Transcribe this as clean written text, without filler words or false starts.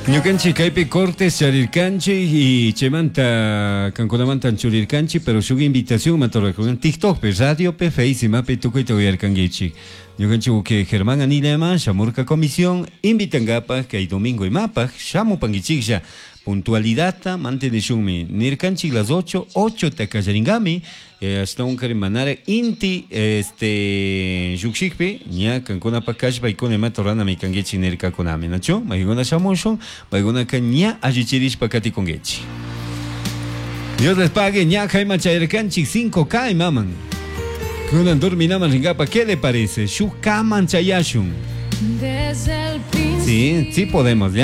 Ñukanchik kaypi cortes charirkanchik y chemanta kankunamantan churirkanchik, pero shuk invitación matorrakunan TikTokpi, radiopi, Facebookpi tukuyta uyarkankichik. Ñukanchik uke Germán Anilema, Shamurka Comisión, invitangapak kay domingo imapak, shamupankichiklla puntualidad mantenishunmi. Nirkanchik las 8 takallaringami, hasta un manara inti shukshikpi, ña kankunapak kashpa ikuna matorranami kankichik nirkakunami, nacho? Mayguna shamushun, mayguna kan ña allichirishpa katikunkichik. Dios les pague, ña jaima chayarkanchik 5K maman. Kunan dorminaman ringapa, ¿qué le parece? Shukaman chayashun. Sí, sí podemos, ¿ya?